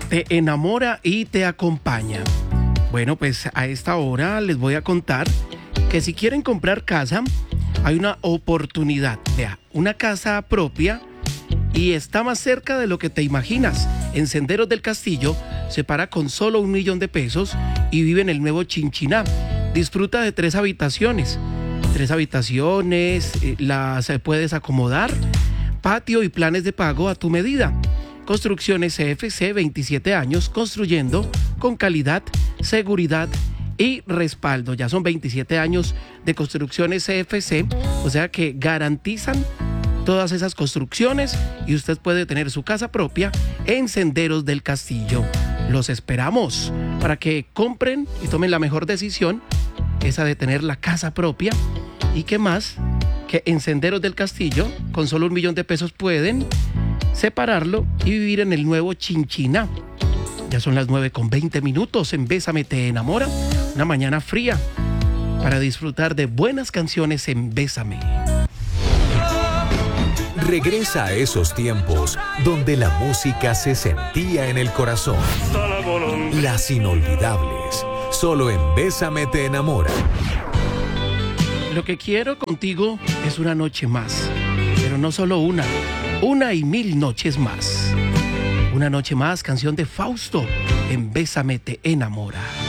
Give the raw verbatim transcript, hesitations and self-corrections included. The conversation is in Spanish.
te enamora y te acompaña. Bueno, pues a esta hora les voy a contar que si quieren comprar casa, hay una oportunidad. Vea, una casa propia y está más cerca de lo que te imaginas. En Senderos del Castillo se para con solo un millón de pesos y vive en el nuevo Chinchiná. Disfruta de tres habitaciones. Tres habitaciones, eh, las puedes acomodar, patio y planes de pago a tu medida. Construcciones C F C, veintisiete años construyendo con calidad, seguridad y respaldo. Ya son veintisiete años de construcciones C F C, o sea que garantizan todas esas construcciones y usted puede tener su casa propia en Senderos del Castillo. Los esperamos para que compren y tomen la mejor decisión, esa de tener la casa propia. ¿Y qué más? Que en Senderos del Castillo, con solo un millón de pesos pueden separarlo y vivir en el nuevo Chinchiná. Ya son las nueve con veinte minutos en Bésame Te Enamora, una mañana fría para disfrutar de buenas canciones en Bésame. Regresa a esos tiempos donde la música se sentía en el corazón. Las inolvidables, solo en Bésame Te Enamora. Lo que quiero contigo es una noche más, pero no solo una, una y mil noches más. Una noche más, canción de Fausto en Bésame Te Enamora.